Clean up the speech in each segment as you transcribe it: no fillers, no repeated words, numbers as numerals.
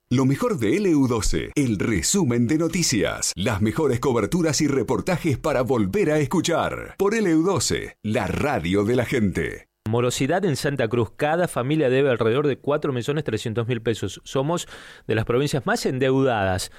Lo mejor de LU12, el resumen de noticias, las mejores coberturas y reportajes para volver a escuchar. Por LU12, la radio de la gente. Morosidad en Santa Cruz. Cada familia debe alrededor de 4.300.000 pesos. Somos de las provincias más endeudadas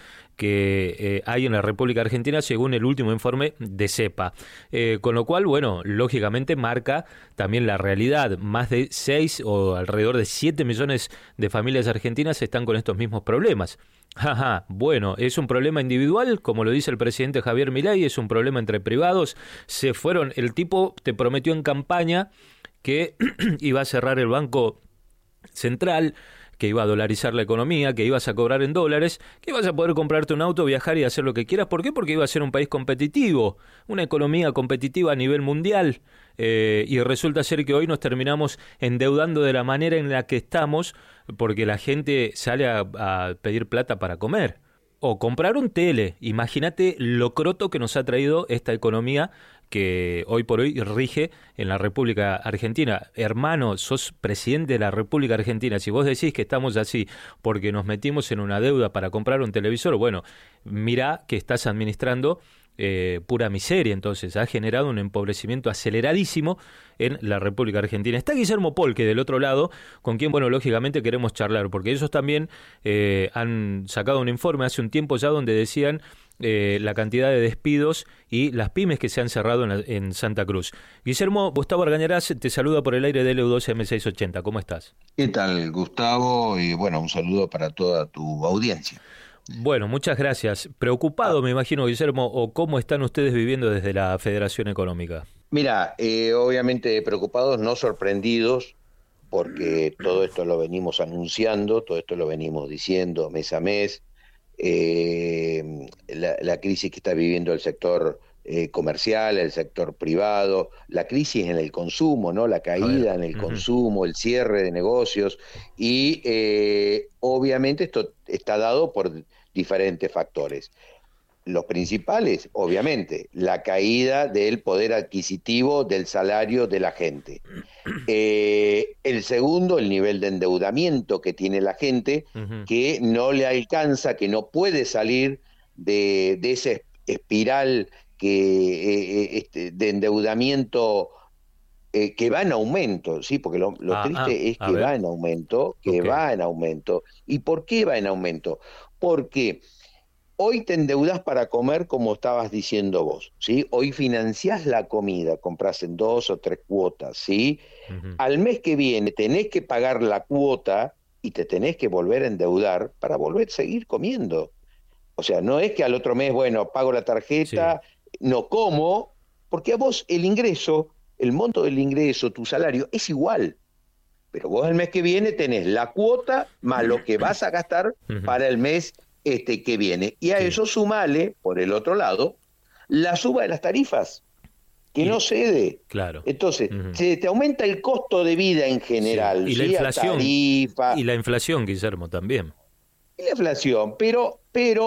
que hay en la República Argentina, según el último informe de CEPA. Con lo cual, bueno, lógicamente marca también la realidad. Más de 6 o alrededor de 7 millones de familias argentinas están con estos mismos problemas. Ajá, bueno, es un problema individual, como lo dice el presidente Javier Milei, es un problema entre privados. Se fueron, el tipo te prometió en campaña que iba a cerrar el Banco Central, que iba a dolarizar la economía, que ibas a cobrar en dólares, que ibas a poder comprarte un auto, viajar y hacer lo que quieras. ¿Por qué? Porque iba a ser un país competitivo, una economía competitiva a nivel mundial, y resulta ser que hoy nos terminamos endeudando de la manera en la que estamos, porque la gente sale a pedir plata para comer. O comprar un tele. Imagínate lo croto que nos ha traído esta economía que hoy por hoy rige en la República Argentina. Hermano, sos presidente de la República Argentina. Si vos decís que estamos así porque nos metimos en una deuda para comprar un televisor, bueno, mirá que estás administrando pura miseria. Entonces ha generado un empobrecimiento aceleradísimo en la República Argentina. Está Guillermo Polque del otro lado, con quien, bueno, lógicamente queremos charlar, porque ellos también han sacado un informe hace un tiempo ya donde decían la cantidad de despidos y las pymes que se han cerrado en Santa Cruz. Guillermo, Gustavo Argañarás te saluda por el aire de LU12 M680. ¿Cómo estás? ¿Qué tal, Gustavo? Y bueno, un saludo para toda tu audiencia. Bueno, muchas gracias. Preocupado, me imagino, Guillermo, o cómo están ustedes viviendo desde la Federación Económica. Mira, obviamente preocupados, no sorprendidos, porque todo esto lo venimos anunciando, todo esto lo venimos diciendo mes a mes. La crisis que está viviendo el sector comercial, el sector privado, la crisis en el consumo, ¿no? La caída en el consumo, el cierre de negocios, y obviamente esto está dado por diferentes factores. Los principales, obviamente, la caída del poder adquisitivo del salario de la gente. El segundo, el nivel de endeudamiento que tiene la gente, que no le alcanza, que no puede salir de esa espiral de endeudamiento que va en aumento, ¿sí? Porque lo triste es que va en aumento, va en aumento. ¿Y por qué va en aumento? Porque hoy te endeudás para comer, como estabas diciendo vos, ¿sí? Hoy financiás la comida, compras en 2 o 3 cuotas, ¿sí? Al mes que viene tenés que pagar la cuota y te tenés que volver a endeudar para volver a seguir comiendo. O sea, no es que al otro mes, bueno, pago la tarjeta, no como, porque a vos el ingreso, el monto del ingreso, tu salario, es igual. Pero vos el mes que viene tenés la cuota más lo que vas a gastar para el mes que viene. Y a eso sumale, por el otro lado, la suba de las tarifas, que no cede. Claro. Entonces, se te aumenta el costo de vida en general. Y la inflación. Y la inflación, Guillermo, también. Y la inflación, pero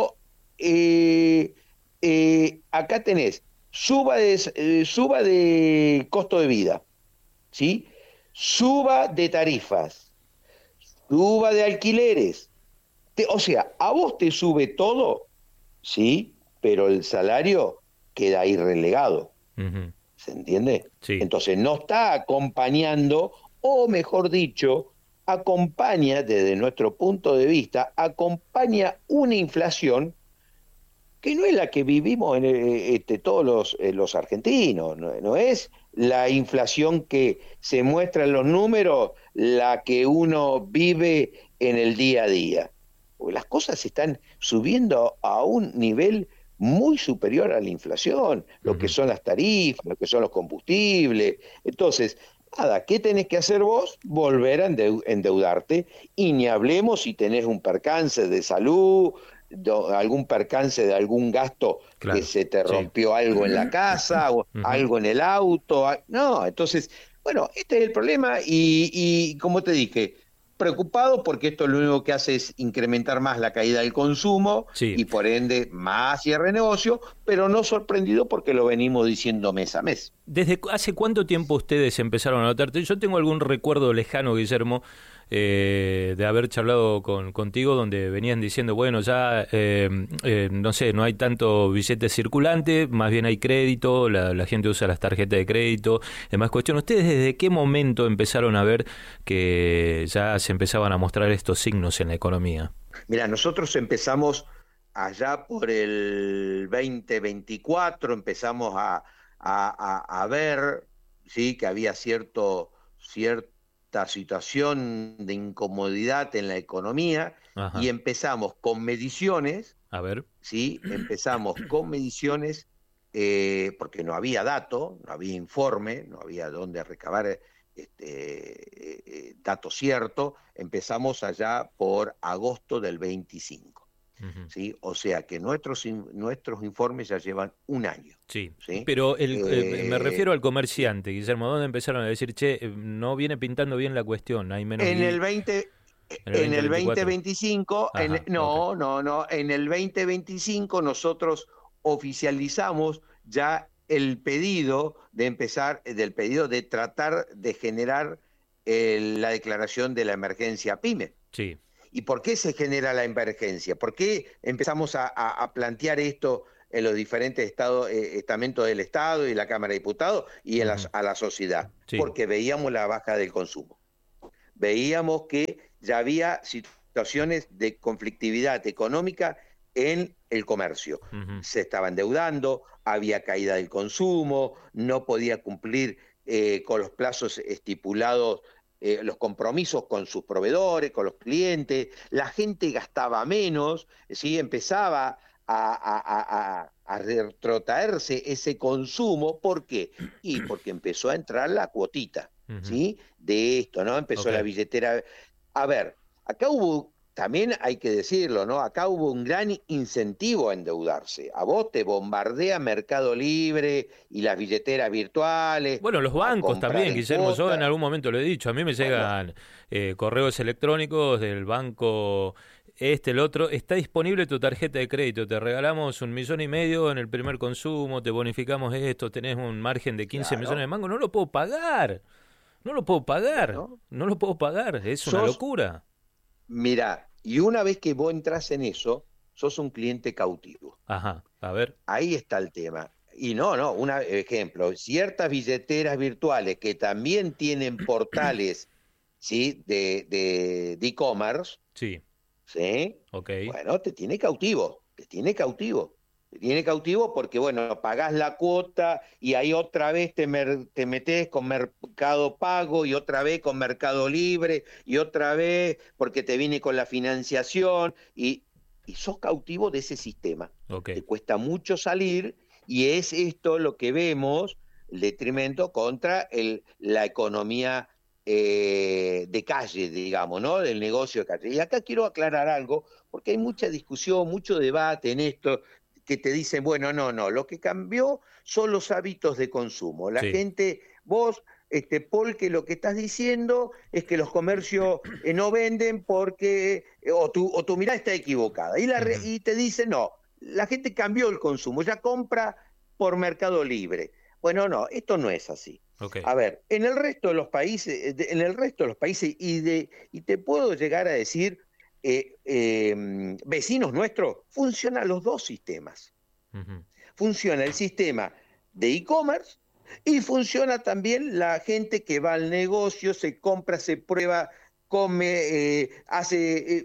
acá tenés suba de costo de vida, ¿sí? Suba de tarifas, suba de alquileres. O sea, a vos te sube todo, ¿sí? Pero el salario queda ahí relegado. ¿Se entiende? Sí. Entonces no está acompañando, o mejor dicho, acompaña, desde nuestro punto de vista, acompaña una inflación que no es la que vivimos todos los argentinos, no es la inflación que se muestra en los números, la que uno vive en el día a día. Porque las cosas están subiendo a un nivel muy superior a la inflación, lo que son las tarifas, lo que son los combustibles. Entonces, nada, ¿qué tenés que hacer vos? Volver a endeudarte, y ni hablemos si tenés un percance de salud, algún percance de algún gasto, que se te rompió algo en la casa o algo en el auto. No, entonces, bueno, este es el problema, y como te dije, preocupado porque esto lo único que hace es incrementar más la caída del consumo y por ende más cierre de negocio, pero no sorprendido porque lo venimos diciendo mes a mes. ¿Desde hace cuánto tiempo ustedes empezaron a notar? Yo tengo algún recuerdo lejano, Guillermo, de haber charlado contigo, donde venían diciendo, bueno, ya, no sé, no hay tanto billete circulante, más bien hay crédito, la gente usa las tarjetas de crédito, demás cuestión. ¿Ustedes desde qué momento empezaron a ver que ya se empezaban a mostrar estos signos en la economía? Mira, nosotros empezamos allá por el 2024, empezamos a ver, sí, que había cierta situación de incomodidad en la economía. Ajá. Y empezamos con mediciones. A ver. Sí, empezamos con mediciones porque no había dato, no había informe, no había dónde recabar dato cierto. Empezamos allá por agosto del 25. ¿Sí? O sea que nuestros informes ya llevan un año. Sí, ¿sí? Pero me refiero al comerciante, Guillermo, ¿dónde empezaron a decir, che, no viene pintando bien la cuestión, hay menos... En el 2025, en el 2025 nosotros oficializamos ya el pedido de tratar de generar la declaración de la emergencia PYME. Sí. ¿Y por qué se genera la emergencia? ¿Por qué empezamos a plantear esto en los diferentes estamentos del Estado y la Cámara de Diputados y a la sociedad? Sí. Porque veíamos la baja del consumo. Veíamos que ya había situaciones de conflictividad económica en el comercio. Se estaba endeudando, había caída del consumo, no podía cumplir con los plazos estipulados, los compromisos con sus proveedores, con los clientes, la gente gastaba menos, ¿sí? Empezaba a retrotraerse ese consumo. ¿Por qué? Y porque empezó a entrar la cuotita, ¿sí? De esto, ¿no? Empezó la billetera. A ver, acá también hay que decirlo, ¿no? Acá hubo un gran incentivo a endeudarse. A vos te bombardea Mercado Libre y las billeteras virtuales. Bueno, los bancos también, Guillermo. Yo en algún momento lo he dicho. A mí me llegan correos electrónicos del banco el otro. Está disponible tu tarjeta de crédito. Te regalamos 1,5 millones en el primer consumo. Te bonificamos esto. Tenés un margen de 15 millones de mangos. No lo puedo pagar. No lo puedo pagar. No lo puedo pagar. Es una locura. Mirá, y una vez que vos entras en eso, sos un cliente cautivo. Ajá, a ver. Ahí está el tema. Y un ejemplo, ciertas billeteras virtuales que también tienen portales, ¿sí? de e-commerce. Sí. ¿Sí? Okay. Bueno, te tiene cautivo. Porque, bueno, pagás la cuota y ahí otra vez te metés con Mercado Pago y otra vez con Mercado Libre y otra vez porque te viene con la financiación y sos cautivo de ese sistema. Okay. Te cuesta mucho salir y es esto lo que vemos, el detrimento contra la economía de calle, digamos, ¿no? Del negocio de calle. Y acá quiero aclarar algo, porque hay mucha discusión, mucho debate en esto, que te dicen, bueno, no, lo que cambió son los hábitos de consumo. La gente, vos, Paul, que lo que estás diciendo es que los comercios no venden porque, o tu mirada está equivocada. Y te dicen, no, la gente cambió el consumo, ya compra por Mercado Libre. Bueno, no, esto no es así. Okay. A ver, en el resto de los países, y te puedo llegar a decir, vecinos nuestros, funcionan los dos sistemas. Funciona el sistema de e-commerce y funciona también la gente que va al negocio, se compra, se prueba, come, hace,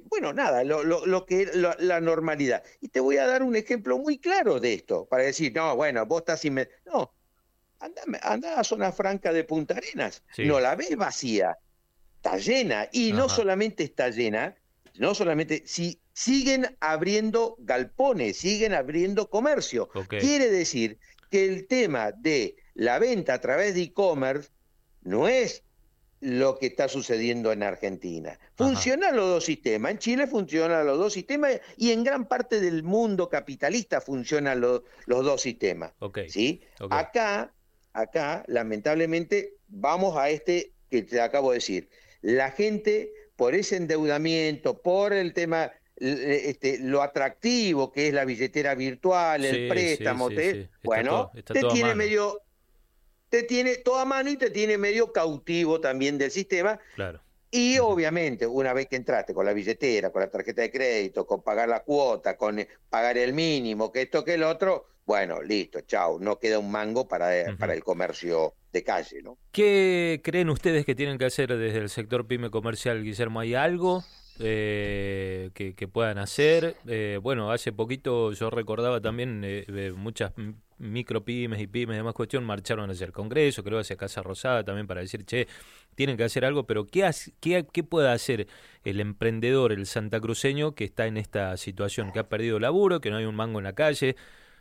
la normalidad. Y te voy a dar un ejemplo muy claro de esto, para decir, no, bueno, vos estás no, anda a Zona Franca de Punta Arenas, no la ves vacía, está llena, y no solamente está llena, si siguen abriendo galpones, siguen abriendo comercio. Quiere decir que el tema de la venta a través de e-commerce no es lo que está sucediendo en Argentina. Funcionan los dos sistemas. En Chile funcionan los dos sistemas y en gran parte del mundo capitalista funcionan los dos sistemas. ¿Sí? Acá, lamentablemente, vamos a que te acabo de decir. La gente, por ese endeudamiento, por el tema, lo atractivo que es la billetera virtual, el préstamo, te tiene toda mano y te tiene medio cautivo también del sistema. Claro. Y obviamente, una vez que entraste con la billetera, con la tarjeta de crédito, con pagar la cuota, con pagar el mínimo, que esto, que el otro, bueno, listo, chao, no queda un mango para el comercio de calle, ¿no? ¿Qué creen ustedes que tienen que hacer desde el sector pyme comercial, Guillermo? ¿Hay algo que puedan hacer? Bueno, hace poquito yo recordaba también muchas micropymes y pymes de más cuestión marcharon hacia el Congreso, creo hacia Casa Rosada también para decir, che, tienen que hacer algo, pero ¿qué puede hacer el emprendedor, el santacruceño que está en esta situación, que ha perdido laburo, que no hay un mango en la calle?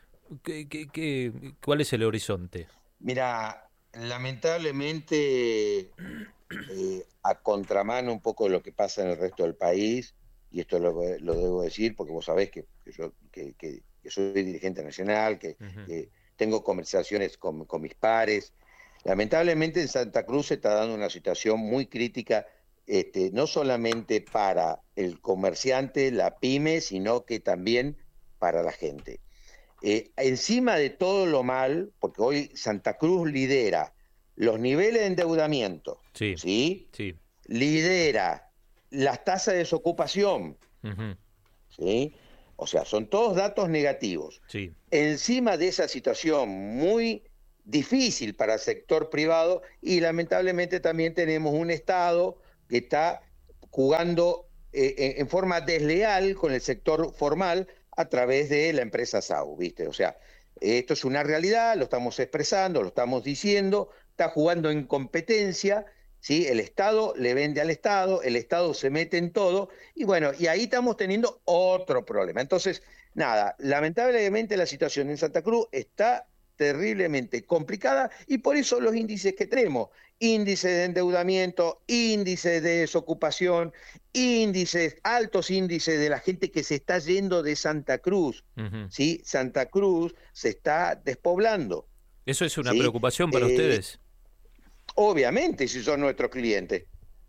¿Cuál es el horizonte? Mira, lamentablemente, a contramano un poco de lo que pasa en el resto del país, y esto lo debo decir porque vos sabés que soy dirigente nacional, que tengo conversaciones con mis pares. Lamentablemente en Santa Cruz se está dando una situación muy crítica, no solamente para el comerciante, la pyme, sino que también para la gente. Encima de todo lo mal, porque hoy Santa Cruz lidera los niveles de endeudamiento, ¿sí? Lidera las tasas de desocupación, ¿sí? O sea, son todos datos negativos. Sí. Encima de esa situación muy difícil para el sector privado, y lamentablemente también tenemos un Estado que está jugando en forma desleal con el sector formal a través de la empresa SAU, ¿viste? O sea, esto es una realidad, lo estamos expresando, lo estamos diciendo, está jugando en competencia, ¿sí? El Estado le vende al Estado, el Estado se mete en todo, y bueno, y ahí estamos teniendo otro problema. Entonces, nada, lamentablemente la situación en Santa Cruz está terriblemente complicada, y por eso los índices que tenemos, índice de endeudamiento, índice de desocupación, altos índices de la gente que se está yendo de Santa Cruz, ¿sí? Santa Cruz se está despoblando. ¿Eso es una ¿sí? preocupación para ustedes? Obviamente, si son nuestros clientes.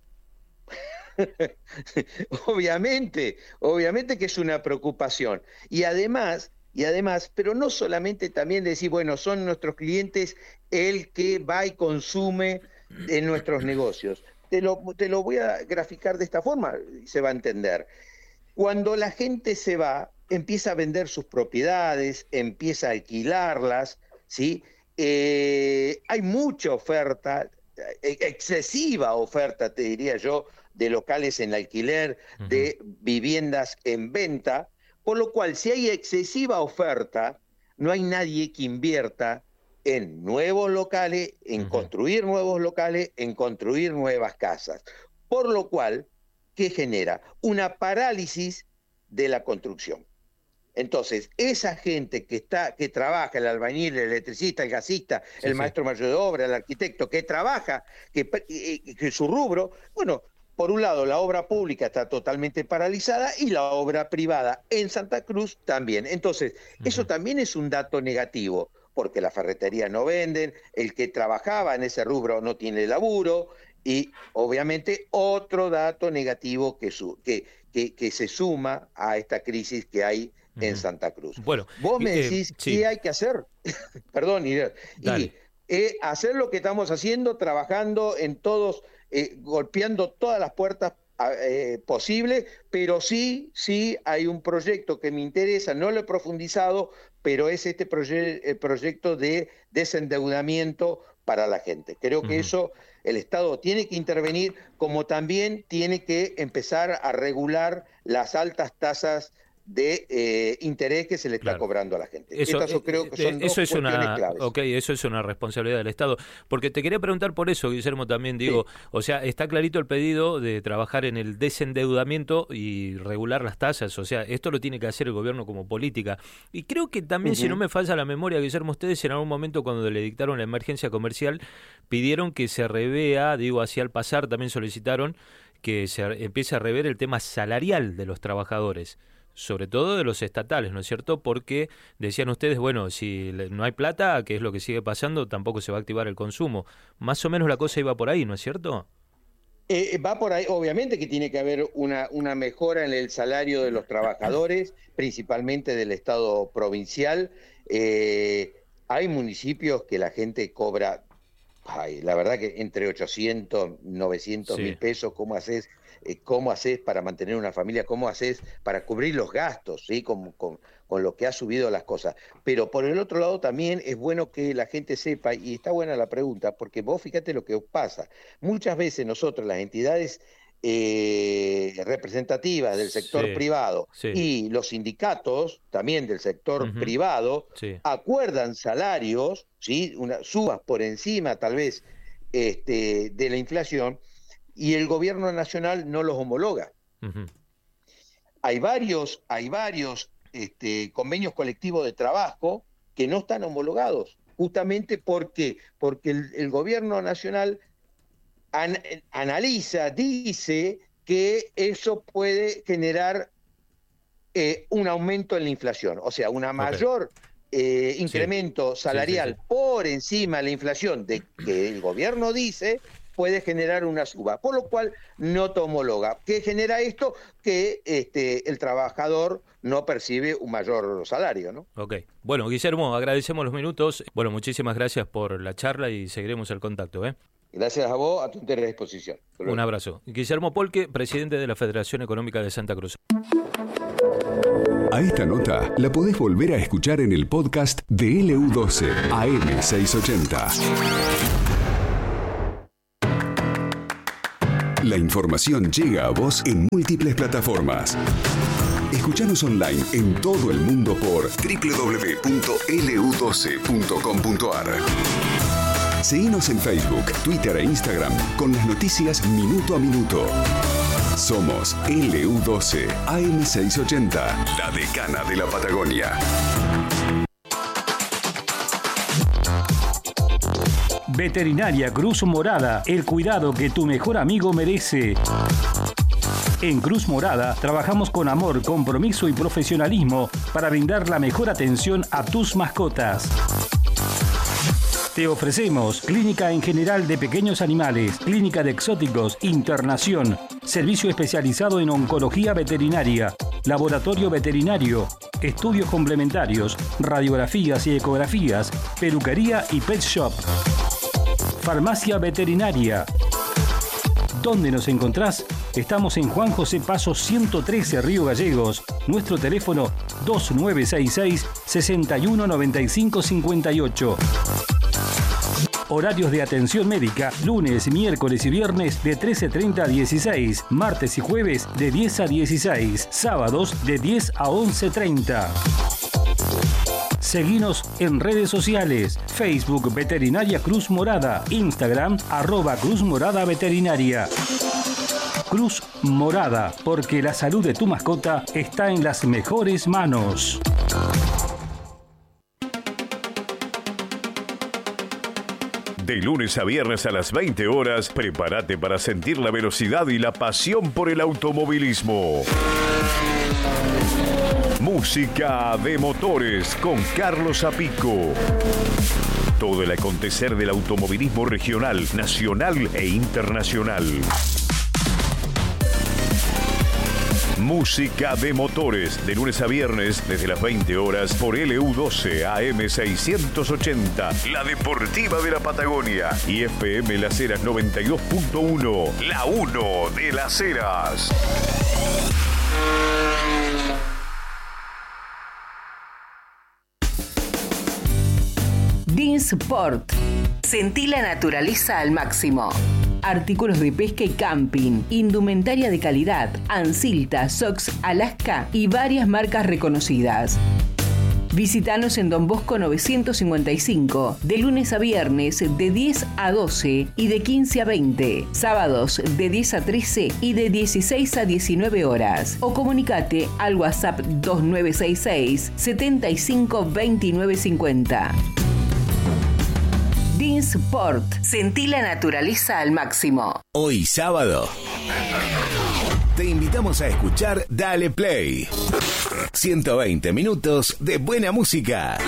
obviamente que es una preocupación. Y además, pero no solamente también decir, bueno, son nuestros clientes el que va y consume en nuestros negocios. Te lo voy a graficar de esta forma, se va a entender. Cuando la gente se va, empieza a vender sus propiedades, empieza a alquilarlas, ¿sí? Hay mucha oferta, excesiva oferta, te diría yo, de locales en alquiler, de viviendas en venta, por lo cual si hay excesiva oferta, no hay nadie que invierta en nuevos locales, en construir nuevos locales, en construir nuevas casas. Por lo cual, ¿qué genera? Una parálisis de la construcción. Entonces, esa gente que trabaja, el albañil, el electricista, el gasista, el maestro mayor de obra, el arquitecto, que trabaja, que su rubro, bueno, por un lado la obra pública está totalmente paralizada y la obra privada en Santa Cruz también. Entonces, eso también es un dato negativo, porque las ferreterías no venden, el que trabajaba en ese rubro no tiene laburo, y obviamente otro dato negativo que se suma a esta crisis que hay en Santa Cruz. Bueno, vos me decís, ¿qué hay que hacer? Perdón, y hacer lo que estamos haciendo, trabajando en todos, golpeando todas las puertas posibles, pero sí hay un proyecto que me interesa, no lo he profundizado, pero es el proyecto de desendeudamiento para la gente. Creo que eso el Estado tiene que intervenir, como también tiene que empezar a regular las altas tasas de interés que se le está cobrando a la gente. Estas yo creo que son dos cuestiones claves. Ok, eso es una responsabilidad del Estado. Porque te quería preguntar por eso, Guillermo, también digo, o sea, está clarito el pedido de trabajar en el desendeudamiento y regular las tasas, o sea, esto lo tiene que hacer el gobierno como política. Y creo que también, si no me falla la memoria, Guillermo, ustedes en algún momento cuando le dictaron la emergencia comercial, pidieron que se revea, digo, hacia el pasar también solicitaron que se empiece a rever el tema salarial de los trabajadores, sobre todo de los estatales, ¿no es cierto? Porque decían ustedes, bueno, si no hay plata, que es lo que sigue pasando, tampoco se va a activar el consumo. Más o menos la cosa iba por ahí, ¿no es cierto? Va por ahí, obviamente que tiene que haber una mejora en el salario de los trabajadores, principalmente del Estado provincial. Hay municipios que la gente cobra Ay, la verdad que entre 800, 900 mil pesos, ¿cómo haces para mantener una familia? ¿Cómo haces para cubrir los gastos, ¿sí? Con lo que ha subido las cosas? Pero por el otro lado también es bueno que la gente sepa, y está buena la pregunta, porque vos fíjate lo que pasa. Muchas veces nosotros, las entidades representativas del sector privado y los sindicatos también del sector privado acuerdan salarios, ¿sí? Subas por encima tal vez de la inflación, y el gobierno nacional no los homologa. Hay varios convenios colectivos de trabajo que no están homologados, justamente porque el gobierno nacional analiza, dice que eso puede generar un aumento en la inflación, o sea, una mayor incremento salarial por encima de la inflación de que el gobierno dice puede generar una suba, por lo cual no te homologa. ¿Qué genera esto? Que el trabajador no percibe un mayor salario, ¿no? Ok. Bueno, Guillermo, agradecemos los minutos. Bueno, muchísimas gracias por la charla y seguiremos el contacto, Gracias a vos, a tu entera disposición. Un abrazo. Guillermo Polque, presidente de la Federación Económica de Santa Cruz. A esta nota la podés volver a escuchar en el podcast de LU12 AM680. La información llega a vos en múltiples plataformas. Escuchanos online en todo el mundo por www.lu12.com.ar. Seguinos en Facebook, Twitter e Instagram con las noticias minuto a minuto. Somos LU12 AM680, la decana de la Patagonia. Veterinaria Cruz Morada, el cuidado que tu mejor amigo merece. En Cruz Morada trabajamos con amor, compromiso y profesionalismo para brindar la mejor atención a tus mascotas. Te ofrecemos clínica en general de pequeños animales, clínica de exóticos, internación, servicio especializado en oncología veterinaria, laboratorio veterinario, estudios complementarios, radiografías y ecografías, peluquería y pet shop. Farmacia veterinaria. ¿Dónde nos encontrás? Estamos en Juan José Paso 113, Río Gallegos. Nuestro teléfono 2966-619558. Horarios de atención médica, lunes, miércoles y viernes de 13:30 a 16, martes y jueves de 10 a 16, sábados de 10 a 11:30. Seguinos en redes sociales, Facebook Veterinaria Cruz Morada, Instagram @Cruz Morada Veterinaria. Cruz Morada, porque la salud de tu mascota está en las mejores manos. De lunes a viernes a las 20 horas, prepárate para sentir la velocidad y la pasión por el automovilismo. Música de motores con Carlos Apico. Todo el acontecer del automovilismo regional, nacional e internacional. Música de motores, de lunes a viernes desde las 20 horas por LU12 AM680, la deportiva de la Patagonia, y FM Las Heras 92.1, la 1 de Las Heras. Dinsport. Sentí la naturaleza al máximo. Artículos de pesca y camping, indumentaria de calidad, Ansilta, Sox, Alaska y varias marcas reconocidas. Visítanos en Don Bosco 955, de lunes a viernes de 10 a 12 y de 15 a 20, sábados de 10 a 13 y de 16 a 19 horas. O comunicate al WhatsApp 2966 75 29 50. Dinsport. Sentí la naturaleza al máximo. Hoy sábado te invitamos a escuchar Dale Play. 120 minutos de buena música.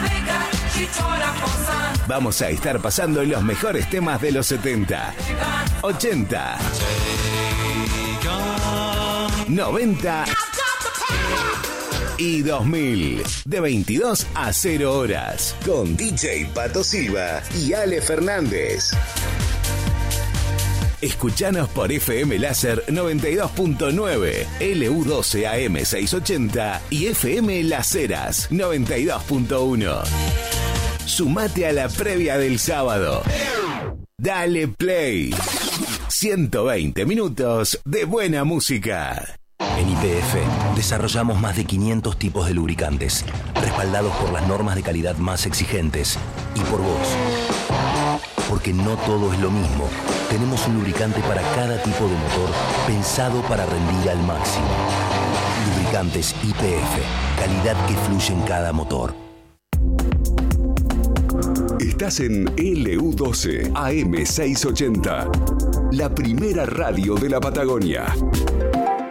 Vamos a estar pasando los mejores temas de los 70, 80, 90 y 2000, de 22 a 0 horas, con DJ Pato Silva y Ale Fernández. Escuchanos por FM Láser 92.9, LU12 AM 680 y FM Las Heras 92.1. Sumate a la previa del sábado. Dale Play. 120 minutos de buena música. En YPF desarrollamos más de 500 tipos de lubricantes, respaldados por las normas de calidad más exigentes y por vos. Porque no todo es lo mismo. Tenemos un lubricante para cada tipo de motor, pensado para rendir al máximo. Lubricantes YPF, calidad que fluye en cada motor. Estás en LU12 AM 680, la primera radio de la Patagonia.